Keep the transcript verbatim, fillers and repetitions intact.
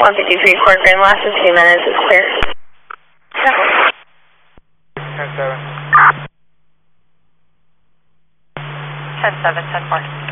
one fifty-three Court Grand last fifteen minutes is clear. ten seven. ten seven, ten four.